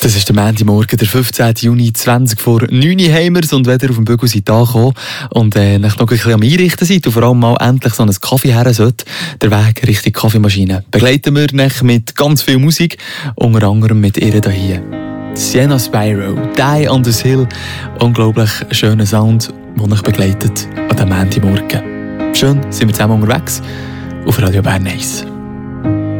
Das ist der Montagmorgen, der 15. Juni, 20 vor 9 Uhr haben wir's. Und wenn ihr auf dem Bügel seid angekommen und euch noch ein bisschen am Einrichten seid und vor allem mal endlich so einen Kaffee her sollt, der Weg Richtung Kaffeemaschine, begleiten wir euch mit ganz viel Musik, unter anderem mit ihr hier. Sienna Spyro, Die on the Hill, unglaublich schöner Sound, der euch begleitet an diesem Montagmorgen. Schön, sind wir zusammen unterwegs auf Radio Bern 1.